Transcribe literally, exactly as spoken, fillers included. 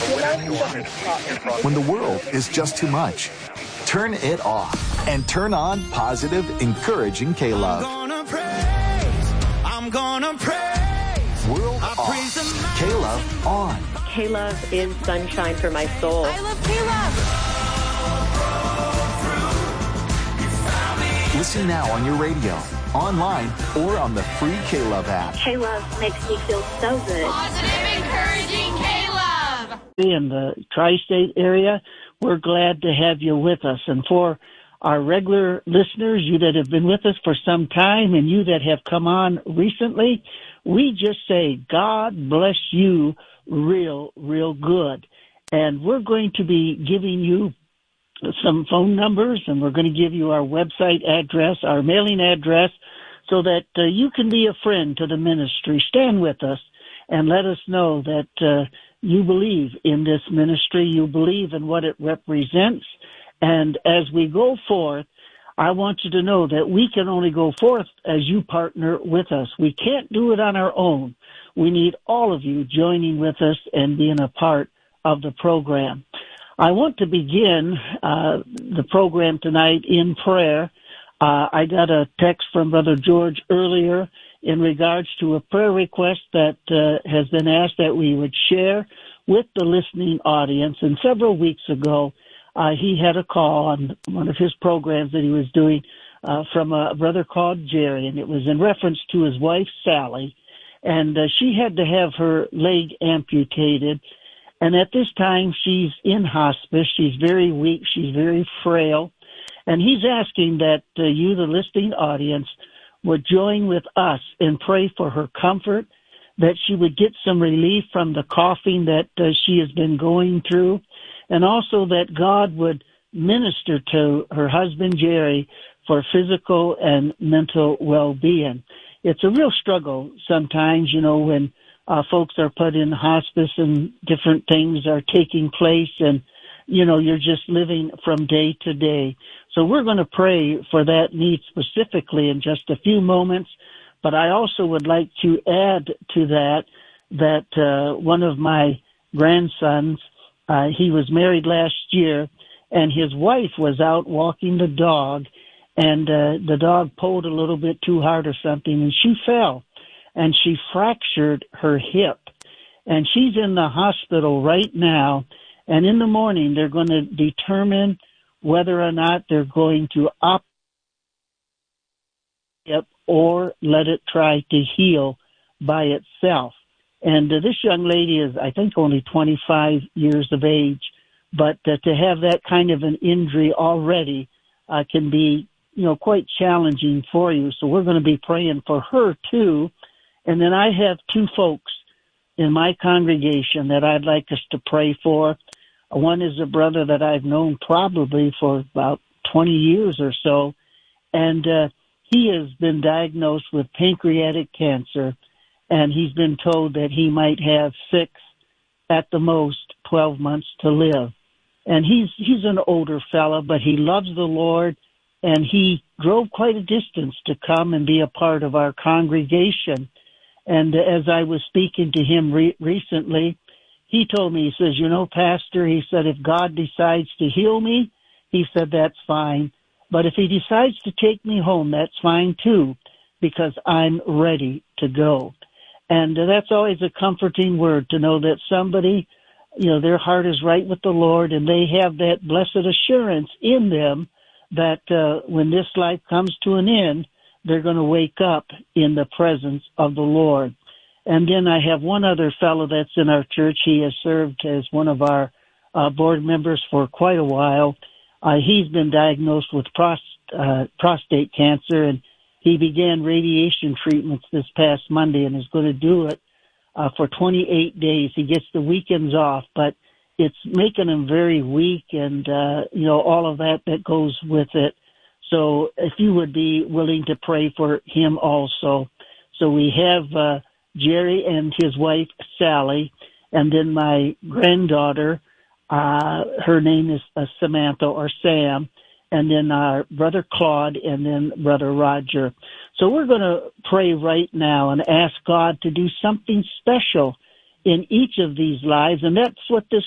When the world is just too much, turn it off and turn on positive, encouraging K-Love. I'm gonna praise, I'm gonna praise. World I off, K-Love on. K-Love is sunshine for my soul. I love K-Love. Listen now on your radio, online, or on the free K-Love app. K-Love makes me feel so good. Positive, encouraging K-Love. In the tri-state area, we're glad to have you with us. And for our regular listeners, you that have been with us for some time and you that have come on recently, we just say, God bless you real, real good. And we're going to be giving you some phone numbers, and we're going to give you our website address, our mailing address, so that uh, you can be a friend to the ministry. Stand with us and let us know that uh, you believe in this ministry, you believe in what it represents. And as we go forth, I want you to know that we can only go forth as you partner with us. We can't do it on our own. We need all of you joining with us and being a part of the program. I want to begin uh, the program tonight in prayer. Uh, I got a text from Brother George earlier in regards to a prayer request that uh, has been asked that we would share with the listening audience. And several weeks ago, uh, he had a call on one of his programs that he was doing uh, from a brother called Jerry, and it was in reference to his wife, Sally. And uh, she had to have her leg amputated. And at this time, she's in hospice. She's very weak. She's very frail. And he's asking that uh, you, the listening audience, would join with us and pray for her comfort, that she would get some relief from the coughing that uh, she has been going through, and also that God would minister to her husband, Jerry, for physical and mental well-being. It's a real struggle sometimes, you know, when uh, folks are put in hospice and different things are taking place, and, you know, you're just living from day to day. So we're going to pray for that need specifically in just a few moments. But I also would like to add to that that uh, one of my grandsons, uh, he was married last year, and his wife was out walking the dog, and uh, the dog pulled a little bit too hard or something, and she fell, and she fractured her hip. And she's in the hospital right now, and in the morning they're going to determine whether or not they're going to operate or let it try to heal by itself. And uh, this young lady is, I think, only twenty-five years of age, but uh, to have that kind of an injury already uh, can be, you know, quite challenging for you. So we're going to be praying for her too. And then I have two folks in my congregation that I'd like us to pray for. One is a brother that I've known probably for about twenty years or so, and uh, he has been diagnosed with pancreatic cancer, and he's been told that he might have six, at the most, twelve months to live. And he's he's an older fella, but he loves the Lord, and he drove quite a distance to come and be a part of our congregation. And as I was speaking to him re- recently, he told me, he says, you know, Pastor, he said, if God decides to heal me, he said, that's fine. But if he decides to take me home, that's fine too, because I'm ready to go. And uh, that's always a comforting word to know that somebody, you know, their heart is right with the Lord, and they have that blessed assurance in them that uh, when this life comes to an end, they're going to wake up in the presence of the Lord. And then I have one other fellow that's in our church. He has served as one of our uh, board members for quite a while. Uh, he's been diagnosed with prost- uh, prostate cancer, and he began radiation treatments this past Monday and is going to do it uh, for twenty-eight days. He gets the weekends off, but it's making him very weak, and, uh, you know, all of that that goes with it. So if you would be willing to pray for him also. So we have uh, Jerry and his wife, Sally, and then my granddaughter, uh, her name is uh, Samantha or Sam, and then our brother Claude, and then brother Roger. So we're going to pray right now and ask God to do something special in each of these lives, and that's what this